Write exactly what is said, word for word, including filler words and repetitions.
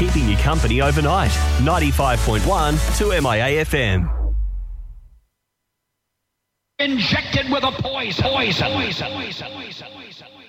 keeping you company overnight. ninety-five point one to M I A F M. Injected with a poison. Poison. Poison. Poison. Poison.